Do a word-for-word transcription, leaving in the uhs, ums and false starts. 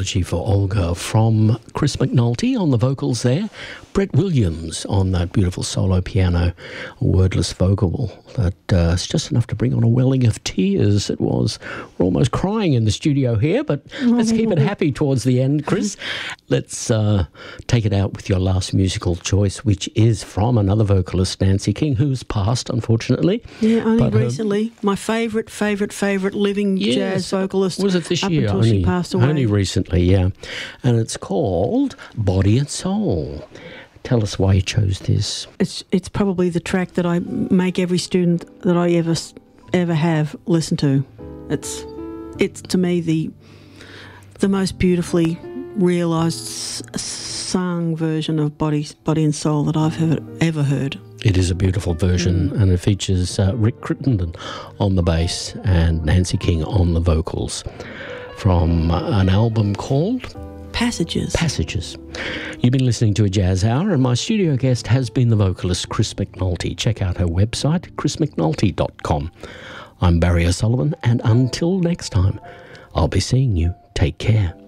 Elegy for Olga from Chris McNulty on the vocals there. Brett Williams on that beautiful solo piano, wordless vocal that uh, it's just enough to bring on a welling of tears. It was. We're almost crying in the studio here, but let's keep it happy towards the end, Chris. Let's uh, take it out with your last musical choice, which is from another vocalist, Nancy King, who's passed, unfortunately. Yeah, only but, recently. Um, My favourite, favourite, favourite living yes, jazz vocalist. Was it this up year? until Only, she passed away. only recently, yeah. And it's called Body and Soul. Tell us why you chose this. It's it's probably the track that I make every student that I ever ever have listen to. It's it's to me the the most beautifully realised sung version of Body Body and Soul that I've ever ever heard. It is a beautiful version, mm. and it features uh, Rick Crittenden on the bass and Nancy King on the vocals from uh, an album called Passages. Passages. You've been listening to A Jazz Hour, and my studio guest has been the vocalist Chris McNulty. Check out her website, chris mcnulty dot com. I'm Barry O'Sullivan, and until next time, I'll be seeing you. Take care.